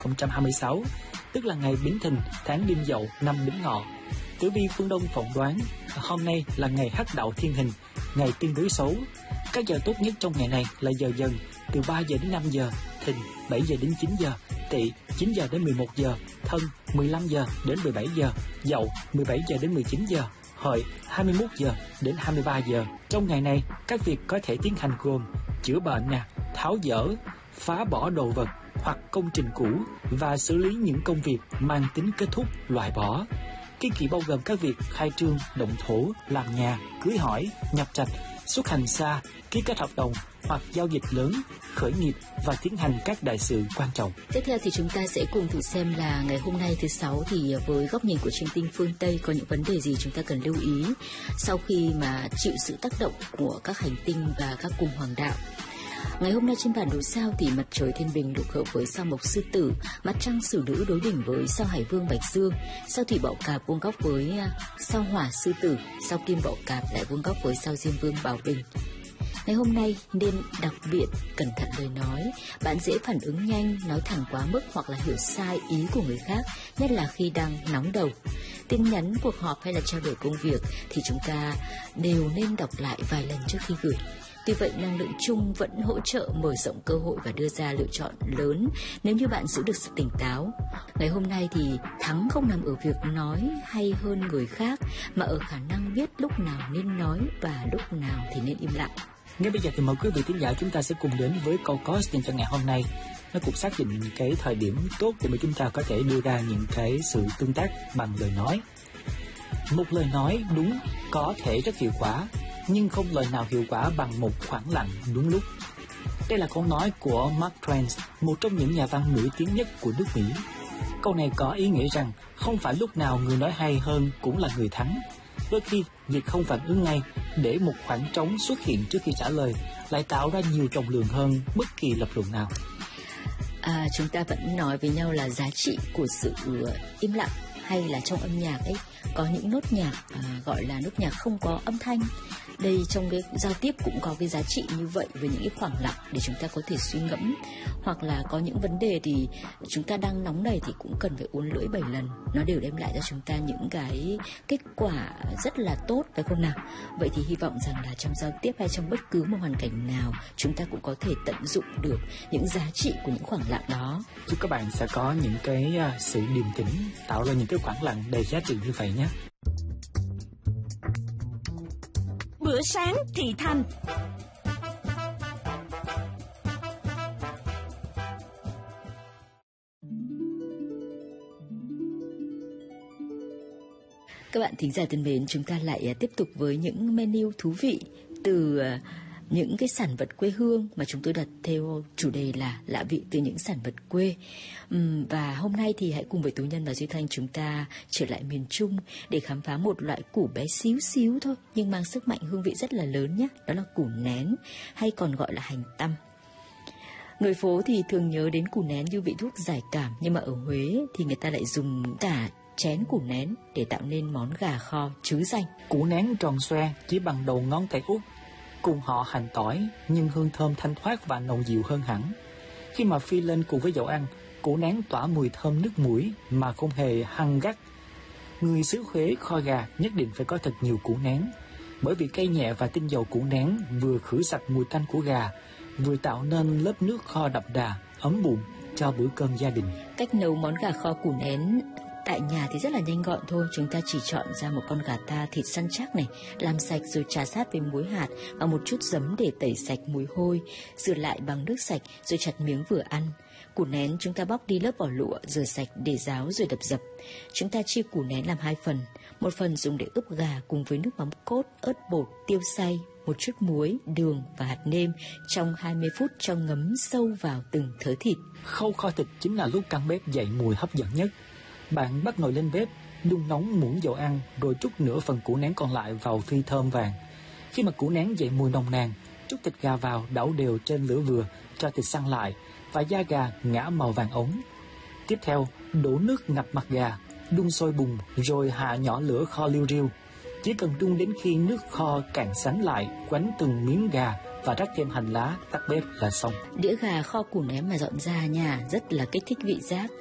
2026, tức là ngày Bính Thìn, tháng Đinh Dậu, năm Bính Ngọ. Tử vi phương Đông phỏng đoán hôm nay là ngày Hắc Đạo Thiên Hình, ngày Tương đối xấu. Các giờ tốt nhất trong ngày này là giờ Dần từ 3 giờ đến 5 giờ, Thìn 7 giờ đến 9 giờ, Tỵ 9 giờ đến 11 giờ, Thân 15 giờ đến 17 giờ, Dậu 17 giờ đến 19 giờ, Hợi 21 giờ đến 23 giờ. Trong ngày này, các việc có thể tiến hành gồm chữa bệnh, tháo dỡ, phá bỏ đồ vật hoặc công trình cũ và xử lý những công việc mang tính kết thúc, loại bỏ. Kiên kỵ bao gồm các việc khai trương, động thổ, làm nhà, cưới hỏi, nhập trạch, xuất hành xa, ký kết hợp đồng hoặc giao dịch lớn, khởi nghiệp và tiến hành các đại sự quan trọng. Tiếp theo thì chúng ta sẽ cùng thử xem là ngày hôm nay thứ Sáu thì với góc nhìn của Chiêm Tinh phương Tây có những vấn đề gì chúng ta cần lưu ý sau khi mà chịu sự tác động của các hành tinh và các cung hoàng đạo. Ngày hôm nay trên bản đồ sao thì mặt trời Thiên Bình lục hợp với sao Mộc Sư Tử, mặt trăng Xử Nữ đối đỉnh với sao Hải Vương Bạch Dương, sao Thủy Bậu Cạp vuông góc với sao Hỏa Sư Tử, sao Kim Bậu Cạp lại vuông góc với sao Diêm Vương Bảo Bình. Ngày hôm nay nên đặc biệt cẩn thận lời nói, bạn dễ phản ứng nhanh, nói thẳng quá mức hoặc là hiểu sai ý của người khác, nhất là khi đang nóng đầu. Tin nhắn, cuộc họp hay là trao đổi công việc thì chúng ta đều nên đọc lại vài lần trước khi gửi. Tuy vậy, năng lượng chung vẫn hỗ trợ mở rộng cơ hội và đưa ra lựa chọn lớn nếu như bạn giữ được sự tỉnh táo. Ngày hôm nay thì thắng không nằm ở việc nói hay hơn người khác, mà ở khả năng biết lúc nào nên nói và lúc nào thì nên im lặng. Ngay bây giờ thì mời quý vị thính giả chúng ta sẽ cùng đến với câu cost dành cho ngày hôm nay. Nó cũng xác định cái thời điểm tốt để mà chúng ta có thể đưa ra những cái sự tương tác bằng lời nói. Một lời nói đúng có thể rất hiệu quả, nhưng không lời nào hiệu quả bằng một khoảng lặng đúng lúc. Đây là câu nói của Mark Twain, một trong những nhà văn nổi tiếng nhất của nước Mỹ. Câu này có ý nghĩa rằng không phải lúc nào người nói hay hơn cũng là người thắng. Đôi khi, việc không phản ứng ngay để một khoảng trống xuất hiện trước khi trả lời lại tạo ra nhiều trọng lượng hơn bất kỳ lập luận nào. Chúng ta vẫn nói với nhau là giá trị của sự im lặng, hay là trong âm nhạc ấy có những nốt nhạc gọi là nốt nhạc không có âm thanh. Đây trong cái giao tiếp cũng có cái giá trị như vậy, với những cái khoảng lặng để chúng ta có thể suy ngẫm, hoặc là có những vấn đề thì chúng ta đang nóng này thì cũng cần phải uốn lưỡi 7 lần, nó đều đem lại cho chúng ta những cái kết quả rất là tốt, phải không nào? Vậy thì hy vọng rằng là trong giao tiếp hay trong bất cứ một hoàn cảnh nào chúng ta cũng có thể tận dụng được những giá trị của những khoảng lặng đó. Chúc các bạn sẽ có những cái sự điềm tĩnh, tạo ra những cái khoảng lặng đầy giá trị như vậy nhé. Bữa sáng thì thành. Các bạn thính giả thân mến, chúng ta lại tiếp tục với những menu thú vị từ những cái sản vật quê hương mà chúng tôi đặt theo chủ đề là lạ vị từ những sản vật quê. Và hôm nay thì hãy cùng với Tú Nhân và Duy Thanh chúng ta trở lại miền Trung để khám phá một loại củ bé xíu xíu thôi nhưng mang sức mạnh hương vị rất là lớn nhé. Đó là củ nén, hay còn gọi là hành tăm. Người phố thì thường nhớ đến củ nén như vị thuốc giải cảm, nhưng mà ở Huế thì người ta lại dùng cả chén củ nén để tạo nên món gà kho trứ danh. Củ nén tròn xoe chỉ bằng đầu ngón tay út, cùng họ hành tỏi nhưng hương thơm thanh thoát và nồng dịu hơn hẳn. Khi mà phi lên cùng với dầu ăn, củ nén tỏa mùi thơm nước mũi mà không hề hăng gắt. Người xứ Huế kho gà nhất định phải có thật nhiều củ nén, bởi vì cây nhẹ và tinh dầu củ nén vừa khử sạch mùi tanh của gà, vừa tạo nên lớp nước kho đậm đà, ấm bụng cho bữa cơm gia đình. Cách nấu món gà kho củ nén tại nhà thì rất là nhanh gọn thôi. Chúng ta chỉ chọn ra một con gà ta thịt săn chắc này, làm sạch rồi chà sát với muối hạt và một chút giấm để tẩy sạch mùi hôi, rửa lại bằng nước sạch rồi chặt miếng vừa ăn. Củ nén chúng ta bóc đi lớp vỏ lụa, rửa sạch để ráo rồi đập dập. Chúng ta chia củ nén làm 2 phần, một phần dùng để ướp gà cùng với nước mắm cốt, ớt bột, tiêu xay, một chút muối, đường và hạt nêm trong 20 phút cho ngấm sâu vào từng thớ thịt. Khâu kho thịt chính là lúc căn bếp dậy mùi hấp dẫn nhất. Bạn bắt nồi lên bếp, đun nóng muỗng dầu ăn rồi trút nửa phần củ nén còn lại vào phi thơm vàng. Khi mà củ nén dậy mùi nồng nàn, trút thịt gà vào đảo đều trên lửa vừa cho thịt săn lại và da gà ngả màu vàng ống. Tiếp theo, đổ nước ngập mặt gà, đun sôi bùng rồi hạ nhỏ lửa kho liu riu. Chỉ cần đun đến khi nước kho cạn sánh lại, quánh từng miếng gà và rắc thêm hành lá, tắt bếp là xong. Đĩa gà kho củ ném mà dọn ra nhà rất là kích thích vị giác.